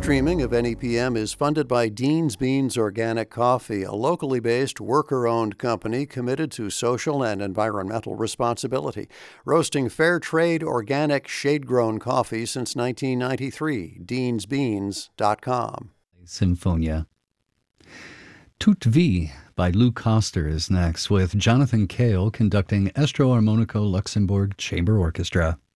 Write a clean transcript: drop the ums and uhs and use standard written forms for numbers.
streaming of NEPM is funded by Dean's Beans Organic Coffee, a locally based, worker-owned company committed to social and environmental responsibility, roasting fair trade, organic, shade-grown coffee since 1993. DeansBeans.com. Symphonia. Toute Vie by Lou Coster is next, with Jonathan Cale conducting Estro Armonico Luxembourg Chamber Orchestra.